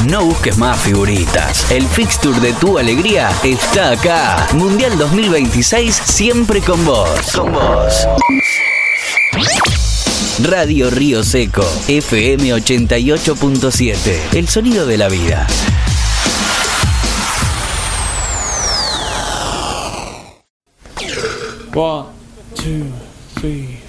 No busques más figuritas. El fixture de tu alegría está acá. Mundial 2026, siempre con vos. Con vos. Radio Río Seco, FM 88.7. El sonido de la vida. One, two, three.